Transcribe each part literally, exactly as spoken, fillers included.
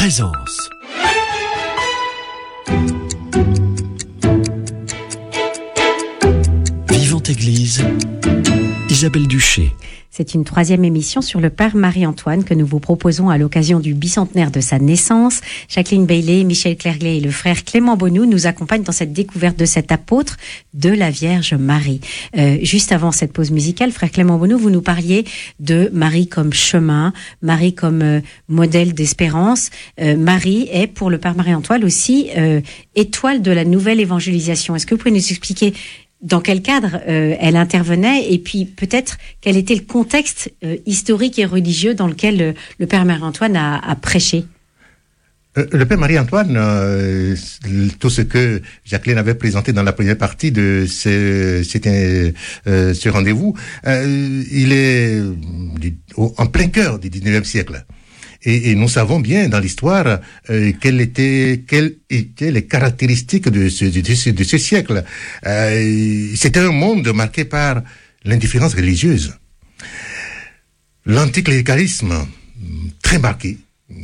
Présence. Vivante Église, Isabelle Duché. C'est une troisième émission sur le Père Marie-Antoine que nous vous proposons à l'occasion du bicentenaire de sa naissance. Jacqueline Bailey, Michel Clerglay et le frère Clément Bonnou nous accompagnent dans cette découverte de cet apôtre de la Vierge Marie. Euh, juste avant cette pause musicale, frère Clément Bonnou, vous nous parliez de Marie comme chemin, Marie comme euh, modèle d'espérance. Euh, Marie est pour le Père Marie-Antoine aussi euh, étoile de la nouvelle évangélisation. Est-ce que vous pouvez nous expliquer dans quel cadre euh, elle intervenait et puis peut-être quel était le contexte euh, historique et religieux dans lequel euh, le Père Marie-Antoine a, a prêché? euh, Le Père Marie-Antoine, euh, tout ce que Jacqueline avait présenté dans la première partie de ce, c'était, euh, ce rendez-vous, euh, il est en plein cœur du dix-neuvième siècle. Et, et nous savons bien dans l'histoire euh, quelles étaient quelles étaient les caractéristiques de ce de ce, de ce siècle. Euh, c'était un monde marqué par l'indifférence religieuse, l'anticléricalisme très marqué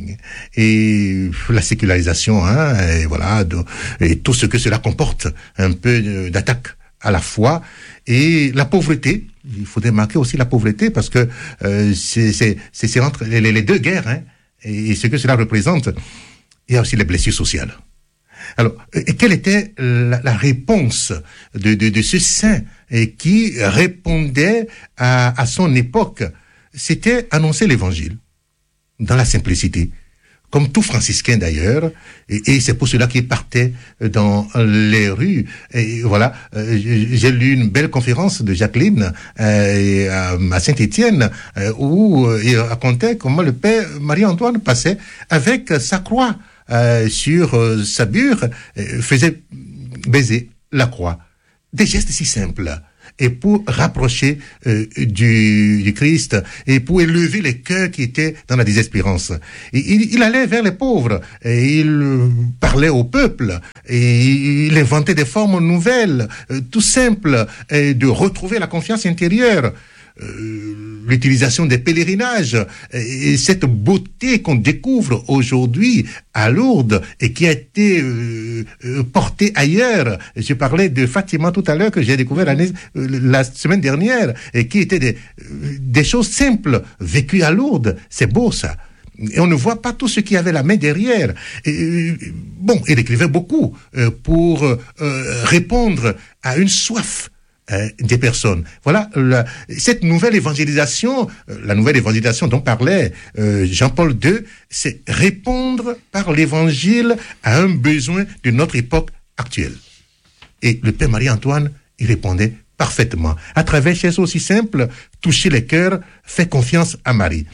et la sécularisation, hein, et voilà, de, et tout ce que cela comporte, un peu d'attaque à la foi et la pauvreté. Il faudrait marquer aussi la pauvreté parce que euh, c'est, c'est, c'est, c'est entre les, les deux guerres, hein, et, et ce que cela représente. Il y a aussi les blessures sociales. Alors, et quelle était la, la réponse de, de, de ce saint et qui répondait à, à son époque? C'était annoncer l'évangile dans la simplicité, comme tout franciscain d'ailleurs, et, et c'est pour cela qu'il partait dans les rues. Et voilà, euh, j'ai lu une belle conférence de Jacqueline euh, à Saint-Étienne euh, où euh, il racontait comment le Père Marie-Antoine passait avec sa croix euh, sur euh, sa bure, euh, faisait baiser la croix. Des gestes si simples. Et pour rapprocher euh, du, du Christ et pour élever les cœurs qui étaient dans la désespérance. Et il, il allait vers les pauvres et il euh, parlait au peuple et il inventait des formes nouvelles, euh, tout simples, et de retrouver la confiance intérieure. Euh, l'utilisation des pèlerinages et cette beauté qu'on découvre aujourd'hui à Lourdes et qui a été euh, euh, portée ailleurs. Je parlais de Fatima tout à l'heure que j'ai découvert l'année, euh, la semaine dernière et qui étaient des, euh, des choses simples vécues à Lourdes. C'est beau ça. Et on ne voit pas tout ce qui avait la main derrière. Et, bon, il écrivait beaucoup euh, pour euh, répondre à une soif Euh, des personnes. Voilà, la, cette nouvelle évangélisation, euh, la nouvelle évangélisation dont parlait euh, Jean-Paul deux, c'est répondre par l'évangile à un besoin de notre époque actuelle. Et le Père Marie-Antoine y répondait parfaitement. À travers choses aussi simples, toucher les cœurs, faire confiance à Marie.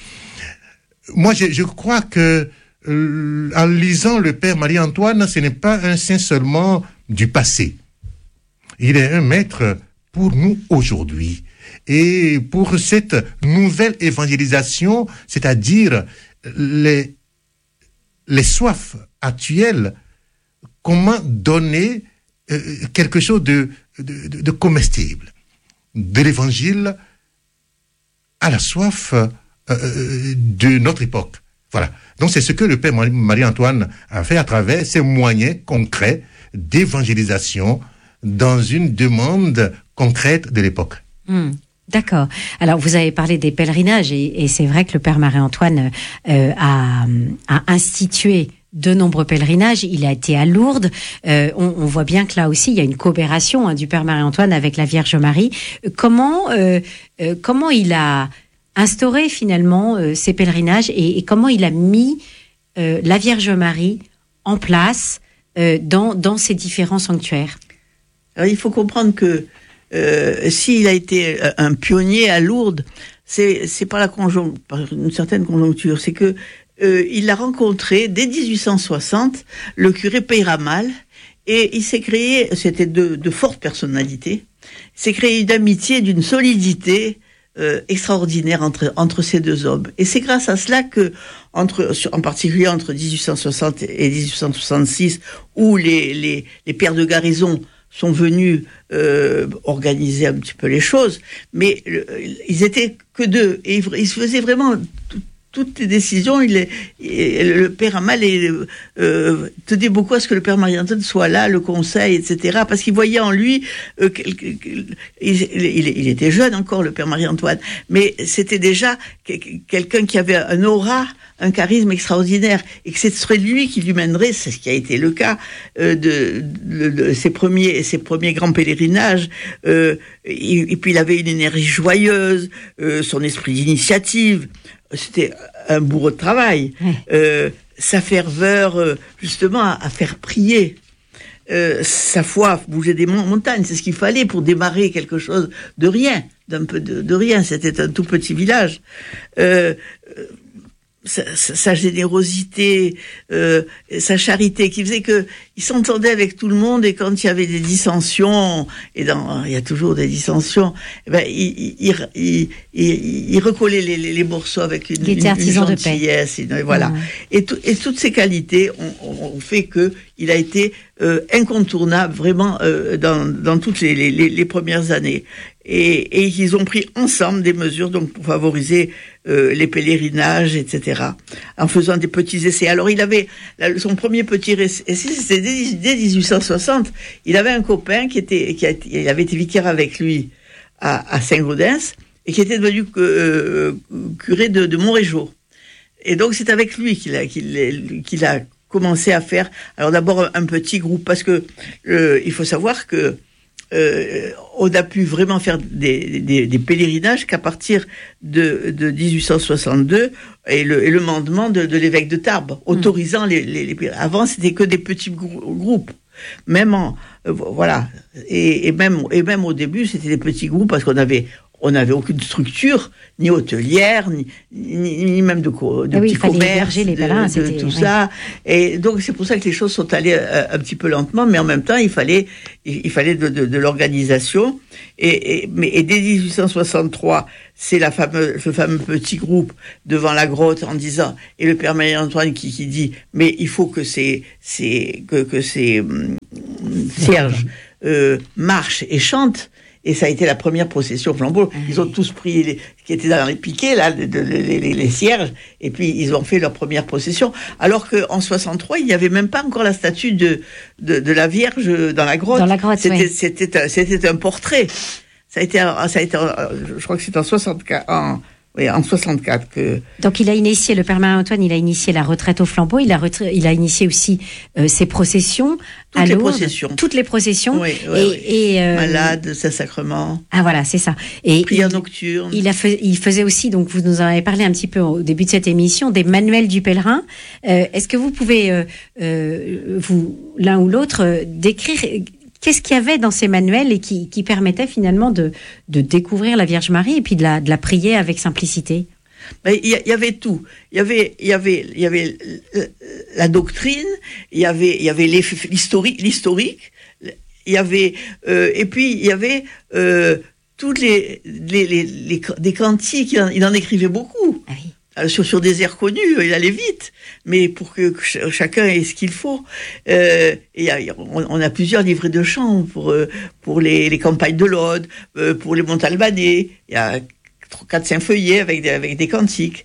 Moi, je, je crois que euh, en lisant le Père Marie-Antoine, ce n'est pas un saint seulement du passé. Il est un maître pour nous aujourd'hui. Et pour cette nouvelle évangélisation, c'est-à-dire les, les soifs actuelles, comment donner euh, quelque chose de, de, de, de comestible, de l'évangile à la soif euh, de notre époque. Voilà. Donc c'est ce que le Père Marie-Antoine a fait à travers ces moyens concrets d'évangélisation dans une demande concrète de l'époque. Mmh, d'accord. Alors, vous avez parlé des pèlerinages et, et c'est vrai que le Père Marie-Antoine euh, a, a institué de nombreux pèlerinages. Il a été à Lourdes. Euh, on, on voit bien que là aussi, il y a une coopération hein, du Père Marie-Antoine avec la Vierge Marie. Comment, euh, euh, comment il a instauré finalement euh, ces pèlerinages et, et comment il a mis euh, la Vierge Marie en place euh, dans, dans ces différents sanctuaires? Alors, il faut comprendre que euh, s'il a été un pionnier à Lourdes, c'est c'est par la conjon- par une certaine conjoncture, c'est que euh, il a rencontré dès dix-huit cent soixante le curé Peyramal et il s'est créé, c'était de, de fortes personnalités, il s'est créé une amitié, d'une solidité euh, extraordinaire entre entre ces deux hommes. Et c'est grâce à cela que entre, en particulier entre dix-huit cent soixante et dix-huit cent soixante-six, où les les les pères de garnison sont venus euh, organiser un petit peu les choses, mais euh, ils étaient que deux, et ils, ils faisaient vraiment toutes les décisions, il est, il, le père Amal est, euh, tenait beaucoup à ce que le père Marie-Antoine soit là, le conseil, et cetera. Parce qu'il voyait en lui, euh, il, il, il était jeune encore, le père Marie-Antoine, mais c'était déjà quelqu'un qui avait un aura, un charisme extraordinaire, et que ce serait lui qui lui mènerait, c'est ce qui a été le cas euh, de, de, de ses premiers, ses premiers grands pèlerinages. Euh, et, et puis il avait une énergie joyeuse, euh, son esprit d'initiative. C'était un bourreau de travail. Ouais. Euh, sa ferveur, euh, justement, à, à faire prier. Euh, sa foi à bouger des montagnes, c'est ce qu'il fallait pour démarrer quelque chose de rien, d'un peu de, de rien. C'était un tout petit village. Euh, Sa, sa, sa générosité, euh, sa charité, qui faisait que il s'entendait avec tout le monde, et quand il y avait des dissensions, et dans, il y a toujours des dissensions, eh ben, il, il, il, il, il recollait les, les, les morceaux avec une, une, une gentillesse, une, voilà. Mmh. Et, tout, et toutes ces qualités ont, ont fait que il a été euh, incontournable, vraiment, euh, dans, dans toutes les, les, les premières années. Et, et ils ont pris ensemble des mesures donc pour favoriser euh, les pèlerinages, et cetera, en faisant des petits essais. Alors il avait la, son premier petit essai, c'était dès, dès dix-huit cent soixante. Il avait un copain qui était, qui a, il avait été vicaire avec lui à, à Saint-Gaudens et qui était devenu euh, curé de, de Montrégeau. Et donc c'est avec lui qu'il a, qu'il, qu'il a commencé à faire. Alors d'abord un petit groupe, parce que euh, il faut savoir que Euh, on a pu vraiment faire des, des, des pèlerinages qu'à partir de, de dix-huit cent soixante-deux et le, et le mandement de, de l'évêque de Tarbes, autorisant mmh. les, les, les... Avant, c'était que des petits grou- groupes. Même en... Euh, voilà. Et, et, même, et même au début, c'était des petits groupes parce qu'on avait... On n'avait aucune structure, ni hôtelière, ni, ni, ni même de, co- de ah oui, petits commerces, les pèlerins, de, de tout ouais. ça. Et donc, c'est pour ça que les choses sont allées euh, un petit peu lentement, mais en même temps, il fallait, il, il fallait de, de, de l'organisation. Et, et, mais, et dès dix-huit cent soixante-trois, c'est la fameuse, le fameux petit groupe devant la grotte en disant, et le père Marie-Antoine qui, qui dit, mais il faut que ces, ces, que, que ces, hum, cierges, euh, marchent et chantent. Et ça a été la première procession flambeau. Mmh. Ils ont tous pris les, qui étaient dans les piquets, là, de, de, les, les, les cierges, et puis ils ont fait leur première procession. Alors qu'en soixante-trois, il n'y avait même pas encore la statue de, de, de la Vierge dans la grotte. Dans la grotte, c'était, oui. c'était, un, c'était un portrait. Ça a été, ça a été, je crois que c'est en soixante-quatre, en, oui, en soixante-quatre que... Donc il a initié, le père Marie-Antoine, il a initié la retraite au flambeau, il a, retra... il a initié aussi euh, ses processions. Toutes à les Lourdes, processions. Toutes les processions. Oui, oui, et, oui. et euh... Malades, Saint-Sacrement. Ah voilà, c'est ça. Et prière il, nocturne. Il, a fait, il faisait aussi, donc vous nous en avez parlé un petit peu au début de cette émission, des manuels du pèlerin. Euh, est-ce que vous pouvez, euh, euh, vous, l'un ou l'autre, euh, décrire... Qu'est-ce qu'il y avait dans ces manuels et qui, qui permettait finalement de, de découvrir la Vierge Marie et puis de la, de la prier avec simplicité? Mais il y, y avait tout. Il y avait, il y avait, il y avait la doctrine. Il y avait, il y avait l'historique, l'historique. Il y avait, euh, et puis il y avait euh, toutes les, les, les, les des cantiques. Il en, il en écrivait beaucoup. Ah oui. Sur, sur des airs connus, il allait vite, mais pour que, que ch- chacun ait ce qu'il faut. Euh, et y a, on, on a plusieurs livrets de chants pour, pour les, les campagnes de l'Aude, euh, pour les Montalbanais. Il y a quatre cinq feuillets avec des, avec des cantiques.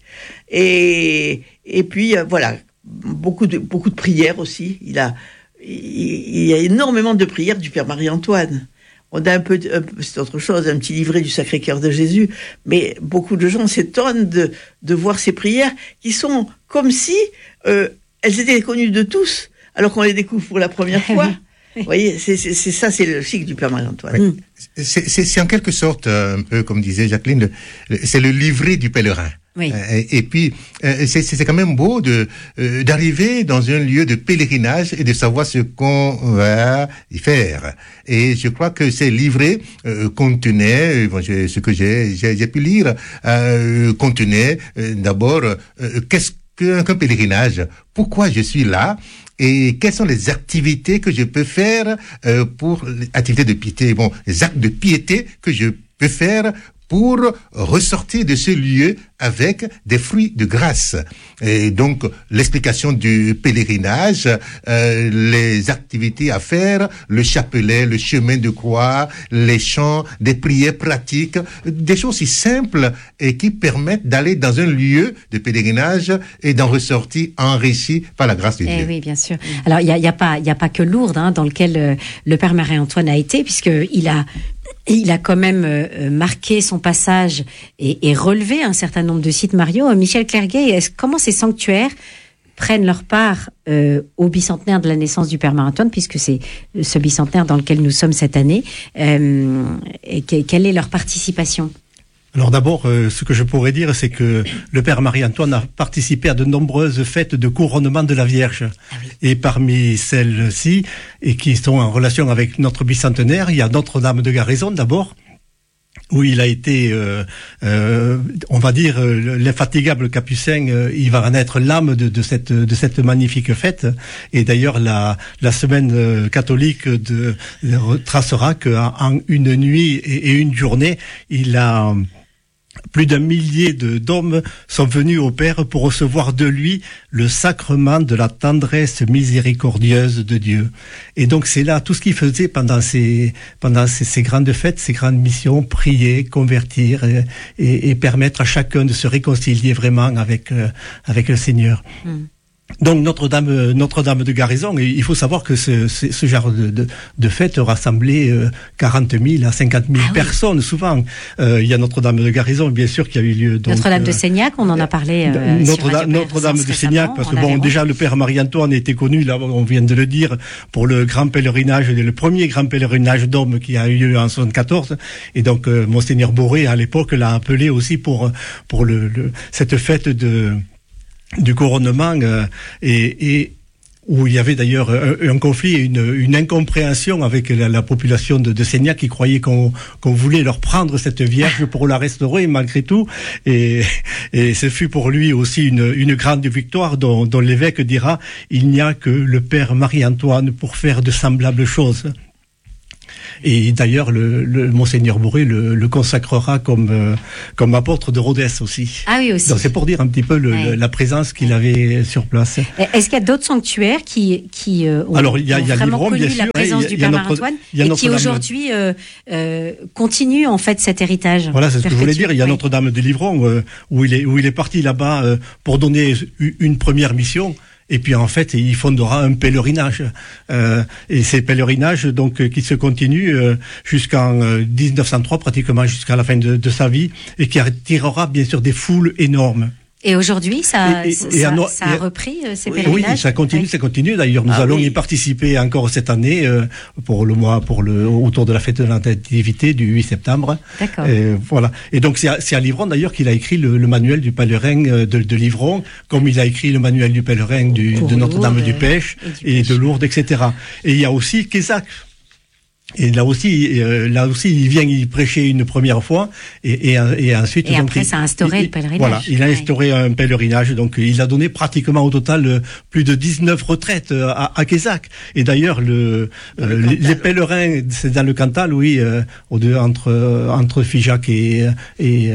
Et, et puis, euh, voilà, beaucoup de, beaucoup de prières aussi. Il a, il, il y a énormément de prières du Père Marie-Antoine. On a un peu, un peu, c'est autre chose, un petit livret du Sacré-Cœur de Jésus, mais beaucoup de gens s'étonnent de, de voir ces prières qui sont comme si euh, elles étaient connues de tous, alors qu'on les découvre pour la première fois. Vous voyez, c'est, c'est, c'est ça, c'est le cycle du Père Marie-Antoine. Oui. C'est, c'est, c'est en quelque sorte, un peu comme disait Jacqueline, le, c'est le livret du pèlerin. Oui. Euh, et, et puis, euh, c'est, c'est quand même beau de euh, d'arriver dans un lieu de pèlerinage et de savoir ce qu'on va y faire. Et je crois que ces livrets euh, contenaient, bon, j'ai, ce que j'ai, j'ai, j'ai pu lire, euh, contenaient euh, d'abord euh, qu'est-ce qu'un, qu'un pèlerinage, pourquoi je suis là, et quelles sont les activités que je peux faire euh, pour les activités de piété, bon, les actes de piété que je peux faire pour ressortir de ce lieu avec des fruits de grâce. Et donc, l'explication du pèlerinage, euh, les activités à faire, le chapelet, le chemin de croix, les chants, des prières pratiques, des choses si simples et qui permettent d'aller dans un lieu de pèlerinage et d'en ressortir enrichi par la grâce de eh Dieu. Oui, bien sûr. Alors, il n'y a, y a, pas, y a pas que Lourdes hein, dans lequel euh, le Père Marie-Antoine a été, puisqu'il a... Il a quand même euh, marqué son passage et, et relevé un certain nombre de sites, Mario. Euh, Michel Clerguet, est-ce, comment ces sanctuaires prennent leur part euh, au bicentenaire de la naissance du Père Marie-Antoine, puisque c'est ce bicentenaire dans lequel nous sommes cette année, euh, et que, quelle est leur participation ? Alors d'abord, euh, ce que je pourrais dire, c'est que le Père Marie-Antoine a participé à de nombreuses fêtes de couronnement de la Vierge. Ah oui. Et parmi celles-ci, et qui sont en relation avec notre bicentenaire, il y a Notre-Dame de Garrison d'abord, où il a été, euh, euh, on va dire, euh, l'infatigable capucin, euh, il va en être l'âme de, de cette de cette magnifique fête. Et d'ailleurs, la la semaine euh, catholique de, de tracera qu'en en une nuit et, et une journée, il a plus d'un millier de, d'hommes sont venus au Père pour recevoir de lui le sacrement de la tendresse miséricordieuse de Dieu. Et donc c'est là tout ce qu'il faisait pendant ces pendant ces, ces grandes fêtes, ces grandes missions, prier, convertir et, et, et permettre à chacun de se réconcilier vraiment avec euh, avec le Seigneur. Mm. Donc Notre-Dame, Notre-Dame de Garrison, et il faut savoir que ce, ce, ce genre de, de, de fête rassemblait euh, quarante mille à cinquante mille ah, personnes oui. souvent. Euh, il y a Notre-Dame de Garrison, bien sûr, qui a eu lieu. Donc, Notre-Dame euh, de Seignac, on en a parlé. Euh, Notre-Dame, Notre-Dame de Seignac, parce que bon, déjà le Père Marie-Antoine était connu, là, on vient de le dire, pour le grand pèlerinage, le premier grand pèlerinage d'hommes qui a eu lieu en soixante-quatorze. Et donc euh, Monseigneur Boré, à l'époque, l'a appelé aussi pour pour le, le cette fête de du couronnement euh, et, et où il y avait d'ailleurs un, un conflit et une, une incompréhension avec la, la population de, de Seignac qui croyait qu'on, qu'on voulait leur prendre cette Vierge pour la restaurer malgré tout. Et, et ce fut pour lui aussi une, une grande victoire dont, dont l'évêque dira « Il n'y a que le Père Marie-Antoine pour faire de semblables choses ». Et d'ailleurs, le, le Monseigneur Boré le, le consacrera comme euh, comme apôtre de Rhodes aussi. Ah oui, aussi. Donc c'est pour dire un petit peu le, ouais. le, la présence qu'il ouais. avait sur place. Est-ce qu'il y a d'autres sanctuaires qui qui euh, ont, Alors, il y a, ont il y a vraiment Livron, connu bien la sûr, présence il y a, du il y a Père notre, Marie-Antoine il y a et notre qui Dame aujourd'hui euh, euh, continue en fait cet héritage? Voilà, c'est ce que je voulais dire. Il y a Notre-Dame de Livron euh, où il est où il est parti là-bas euh, pour donner une première mission. Et puis en fait, il fondera un pèlerinage. Euh, et ces pèlerinages, donc, euh, qui se continuent euh, jusqu'en euh, dix-neuf cent trois, pratiquement jusqu'à la fin de, de sa vie, et qui attirera bien sûr des foules énormes. Et aujourd'hui, ça, et, et, ça, et no, ça a repris euh, ces pèlerinages. Oui, ça continue, oui. ça continue. D'ailleurs, nous ah, allons oui. y participer encore cette année euh, pour le mois, pour le autour de la fête de la Nativité du huit septembre. D'accord. Et, voilà. Et donc c'est à, c'est à Livron d'ailleurs qu'il a écrit le, le manuel du pèlerin de, de Livron, comme il a écrit le manuel du pèlerin du, de Notre-Dame du Pêche et, du et de Lourdes, et cetera. Et il y a aussi Quézac. Et là aussi, euh, là aussi, il vient y prêcher une première fois, et, et, et ensuite. Et donc, après, il, ça a instauré il, le pèlerinage. Voilà, il a instauré ouais. un pèlerinage, donc il a donné pratiquement au total euh, plus de dix-neuf retraites euh, à, à Quézac. Et d'ailleurs, le, euh, le les, les pèlerins, c'est dans le Cantal, oui, euh, au deux, entre euh, entre Figeac et et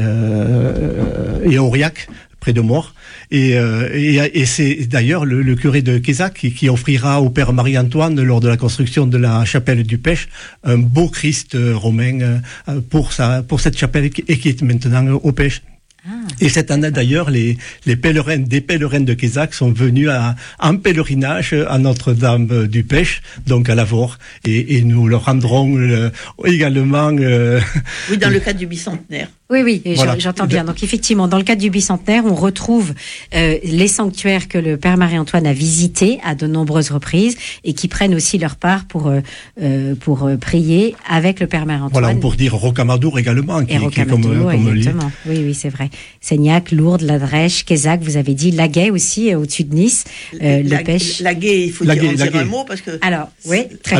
euh, et Aurillac, près de Mort. Et, euh, et, et c'est d'ailleurs le, le curé de Quézac qui, qui offrira au Père Marie-Antoine, lors de la construction de la chapelle du Pêche, un beau Christ romain euh, pour sa, pour cette chapelle qui, et qui est maintenant au Pêche. Ah, et cette année d'ailleurs, les, les pèlerins, des pèlerins de Quézac sont venus à, en pèlerinage à Notre-Dame du Pêche, donc à Lavore, et, et nous leur rendrons euh, également. Euh, oui, dans le cadre du bicentenaire. Oui, oui, voilà. J'entends bien. Donc effectivement, dans le cadre du bicentenaire, on retrouve euh, les sanctuaires que le Père Marie-Antoine a visités à de nombreuses reprises et qui prennent aussi leur part pour euh, pour euh, prier avec le Père Marie-Antoine. Voilà, pour dire Rocamadour également, qui, et Rocamadour, qui est comme, comme exactement. Oui, oui, c'est vrai. Seignac, Lourdes, La Drèche, Quézac, vous avez dit Laguet aussi euh, au-dessus de Nice, euh, la, le Pêche. Laguet, il faut Laguet, dire, Laguet. un mot parce que. Alors, oui, très Alors, court.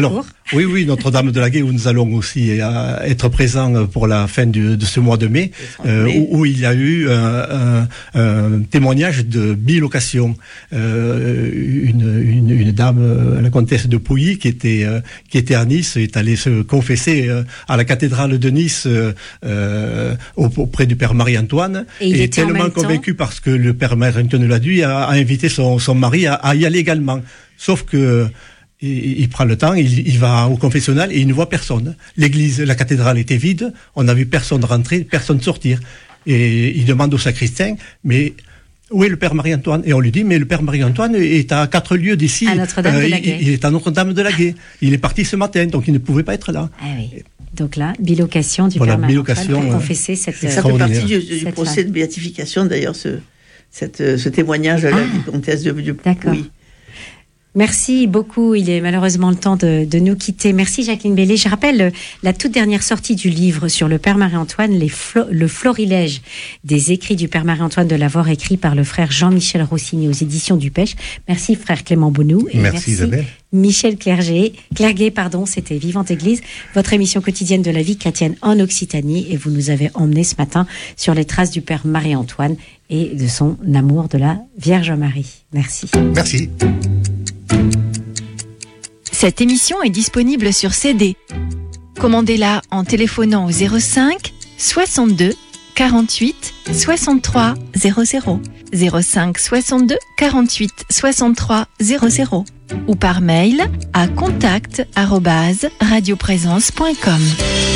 Oui, oui, Notre-Dame de la Gué, où nous allons aussi euh, être présents pour la fin du, de ce mois de mai, euh, où, où il y a eu un, un, un témoignage de bilocation. Euh, une, une, une dame, la comtesse de Pouilly, qui était, euh, qui était à Nice, est allée se confesser euh, à la cathédrale de Nice euh, auprès du père Marie-Antoine, et, il et était tellement convaincu parce que le père Marie-Antoine Laduy a, a invité son, son mari à, à y aller également. Sauf que il, il prend le temps, il, il va au confessionnal et il ne voit personne. L'église, la cathédrale était vide, on n'a vu personne rentrer, personne sortir. Et il demande au sacristain, mais où est le père Marie-Antoine? Et on lui dit, mais le père Marie-Antoine est à quatre lieues d'ici. À Notre-Dame euh, de la il, Gué. il est à Notre-Dame de la Gué. Il est parti ce matin, donc il ne pouvait pas être là. Ah oui. Donc là, bilocation du Voilà, père Marie-Antoine bilocation, pour euh, confesser cette... Ça fait partie du, du Cette procès femme. de béatification, d'ailleurs, ce, cette, ce témoignage de la Ah. comtesse de, de D'accord. Pouilly. Merci beaucoup. Il est malheureusement le temps de, de nous quitter. Merci Jacqueline Baillet. Je rappelle euh, la toute dernière sortie du livre sur le Père Marie-Antoine, les flo- le florilège des écrits du Père Marie-Antoine de Lavaur, écrit par le frère Jean-Michel Rossini aux éditions du Pêche. Merci frère Clément Bonou. Et Merci, merci Isabelle. Michel Clerget. Clerguet, pardon, c'était Vivante Église, votre émission quotidienne de la vie chrétienne en Occitanie. Et vous nous avez emmenés ce matin sur les traces du Père Marie-Antoine et de son amour de la Vierge Marie. Merci. Merci. Cette émission est disponible sur C D. Commandez-la en téléphonant au zéro cinq soixante-deux quarante-huit soixante-trois zéro zéro, zéro cinq soixante-deux quarante-huit soixante-trois zéro zéro ou par mail à contact arobase radioprésence point com.